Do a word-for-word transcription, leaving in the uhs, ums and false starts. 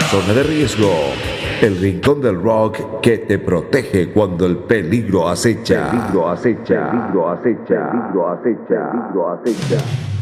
Zona de Riesgo, el rincón del rock que te protege cuando el peligro acecha. Peligro acecha, peligro acecha, peligro acecha, peligro acecha.